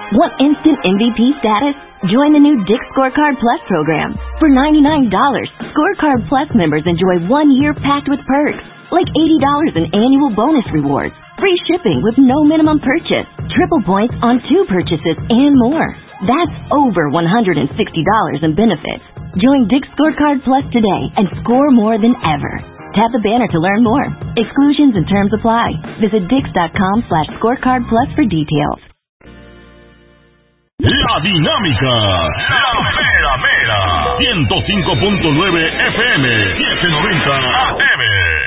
Want instant MVP status? Join the new Dick's Scorecard Plus program. For $99, Scorecard Plus members enjoy 1 year packed with perks, like $80 in annual bonus rewards, free shipping with no minimum purchase, triple points on 2 purchases, and more. That's over $160 in benefits. Join Dick's Scorecard Plus today and score more than ever. Tap the banner to learn more. Exclusions and terms apply. Visit Dix.com/scorecard plus for details. La Dinámica, la Mera Mera, 105.9 FM, 790 AM.